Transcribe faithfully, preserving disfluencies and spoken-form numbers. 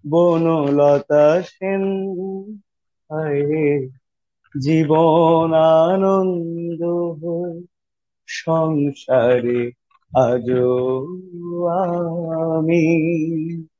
বনলতা সেন। হায়রে জীবন আনন্দ হই সংসারে আজো আমি।